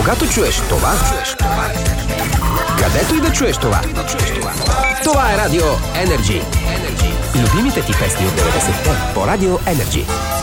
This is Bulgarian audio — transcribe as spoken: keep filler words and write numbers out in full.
Когато чуеш това, където и да чуеш това, това е Радио Енерджи. Любимите ти песни от деветдесетте по Радио Енерджи.